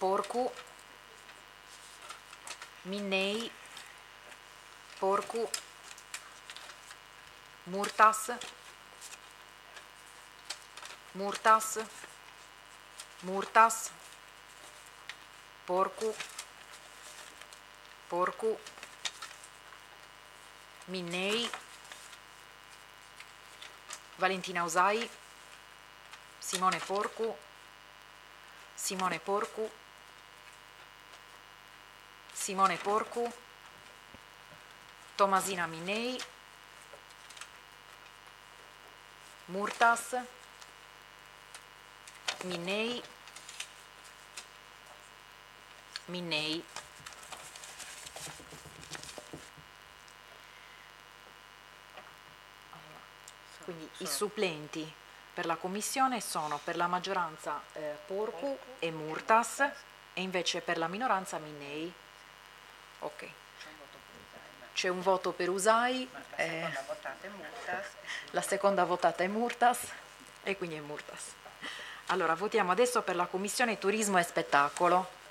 Porcu, Minnei, Porcu, Murtas, Murtas, Murtas, Porcu, Porcu, Minnei, Valentina Usai, Simone Porcu, Simone Porcu, Simone Porcu, Tomasina Minnei, Murtas, Minnei, Minnei. Quindi i supplenti per la commissione sono per la maggioranza Porcu e Murtas e invece per la minoranza Minnei. Ok. C'è un voto per Usai, la seconda votata è Murtas e quindi è Murtas. Allora votiamo adesso per la commissione turismo e spettacolo.